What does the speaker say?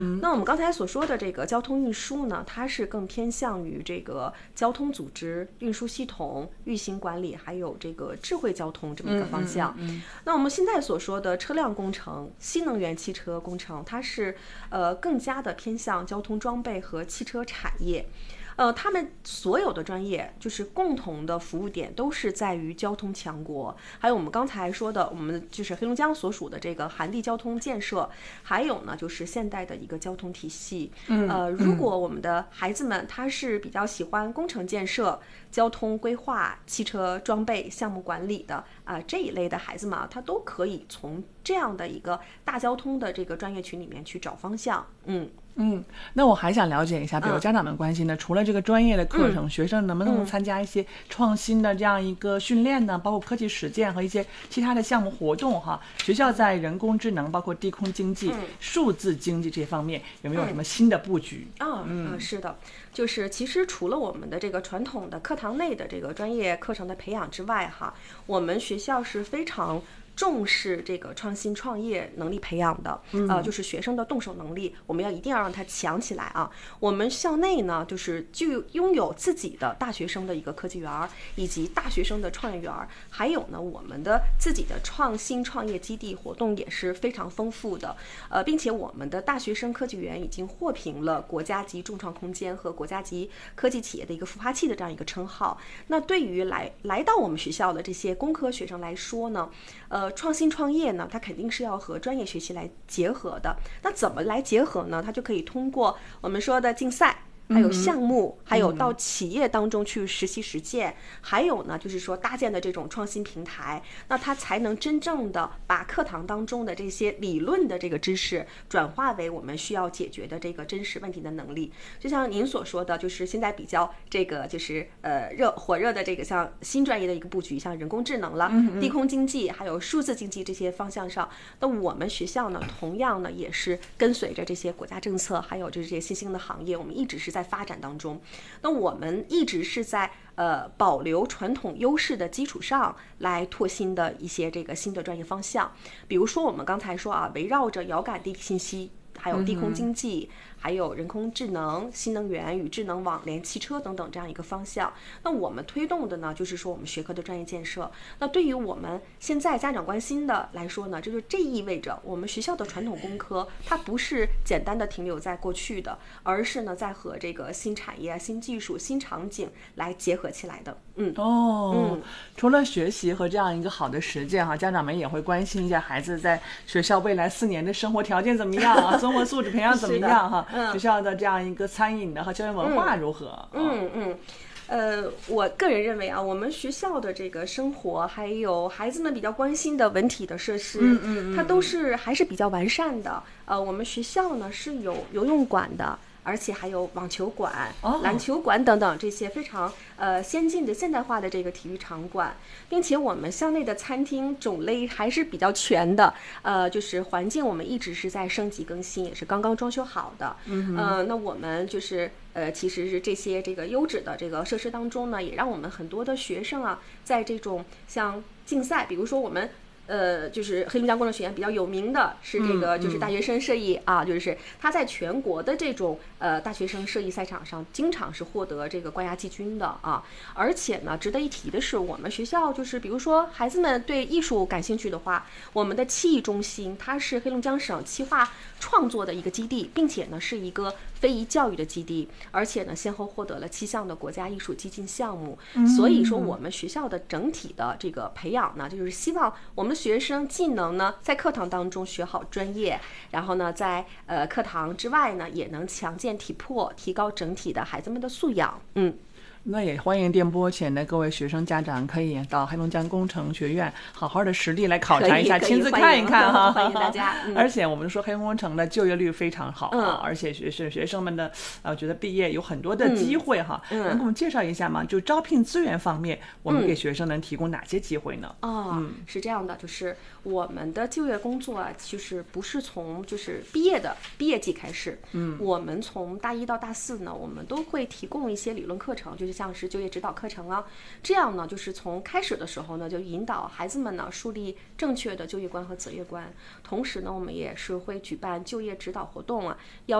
那我们刚才所说的这个交通运输呢，它是更偏向于这个交通组织、运输系统、运行管理，还有这个智慧交通这么一个方向。那我们现在所说的车辆工程、新能源汽车工程，它是更加的偏向交通装备和汽车产业。他们所有的专业就是共同的服务点都是在于交通强国，还有我们刚才说的，我们就是黑龙江所属的这个涵地交通建设，还有呢就是现代的一个交通体系。如果我们的孩子们他是比较喜欢工程建设、交通规划、汽车装备、项目管理的这一类的孩子们他都可以从这样的一个大交通的这个专业群里面去找方向。 那我还想了解一下，比如家长们关心的，除了这个专业的课程，学生能不能参加一些创新的这样一个训练呢？包括科技实践和一些其他的项目活动哈？学校在人工智能、包括低空经济、数字经济这方面有没有什么新的布局？ 是的，就是其实除了我们的这个传统的课堂内的这个专业课程的培养之外哈，我们学校是非常重视这个创新创业能力培养的，就是学生的动手能力，我们一定要让他强起来啊。我们校内呢，就拥有自己的大学生的一个科技园，以及大学生的创业园，还有呢，我们的自己的创新创业基地活动也是非常丰富的，并且我们的大学生科技园已经获评了国家级重创空间和国家级科技企业的一个孵化器的这样一个称号。那对于来到我们学校的这些工科学生来说呢，创新创业呢，它肯定是要和专业学习来结合的。那怎么来结合呢？它就可以通过我们说的竞赛，还有项目，还有到企业当中去实习实践，还有呢就是说搭建的这种创新平台，那它才能真正的把课堂当中的这些理论的这个知识转化为我们需要解决的这个真实问题的能力。就像您所说的，就是现在比较这个就是火热的这个像新专业的一个布局，像人工智能了、低空经济还有数字经济这些方向上，那我们学校呢同样呢也是跟随着这些国家政策，还有就是这些新兴的行业，我们一直是在发展当中。那我们一直是在保留传统优势的基础上来拓新的一些这个新的专业方向。比如说我们刚才说围绕着遥感地理信息，还有低空经济，还有人工智能、新能源与智能网联汽车等等这样一个方向。那我们推动的呢，就是说我们学科的专业建设。那对于我们现在家长关心的来说呢，这意味着我们学校的传统工科，它不是简单的停留在过去的，而是呢在和这个新产业、新技术、新场景来结合起来的。 除了学习和这样一个好的实践哈，家长们也会关心一下孩子在学校未来4年的生活条件怎么样啊，生活素质培养怎么样哈？学校的这样一个餐饮的和校园文化如何？ 我个人认为我们学校的这个生活，还有孩子们比较关心的文体的设施，它都是还是比较完善的。我们学校呢是有游泳馆的，而且还有网球馆、篮球馆等等这些非常先进的现代化的这个体育场馆，并且我们校内的餐厅种类还是比较全的，就是环境我们一直是在升级更新，也是刚刚装修好的。那我们就是其实是这些这个优质的这个设施当中呢，也让我们很多的学生在这种像竞赛，比如说我们就是黑龙江工程学院比较有名的是这个就是大学生射艺就是他在全国的这种大学生射艺赛场上经常是获得这个冠亚季军的而且呢值得一提的是，我们学校就是比如说孩子们对艺术感兴趣的话，我们的漆艺中心它是黑龙江省漆画创作的一个基地，并且呢是一个非遗教育的基地，而且呢先后获得了7项的国家艺术基金项目。所以说我们学校的整体的这个培养呢，就是希望我们的学生既能呢在课堂当中学好专业，然后呢在课堂之外呢也能强健体魄，提高整体的孩子们的素养。 那也欢迎电波前的各位学生家长可以到黑龙江工程学院好好的实地来考察一下，亲自看一看哈。 欢迎大家。 而且我们说黑龙江工程的就业率非常好而且学生们的觉得毕业有很多的机会哈。能给我们介绍一下吗？就招聘资源方面，我们给学生能提供哪些机会呢？ 是这样的，就是我们的就业工作其实不是从就是毕业季开始，我们从大1到大4呢，我们都会提供一些理论课程，就是就是像是就业指导课程啊，这样呢，就是从开始的时候呢，就引导孩子们呢树立正确的就业观和择业观。同时呢，我们也是会举办就业指导活动啊，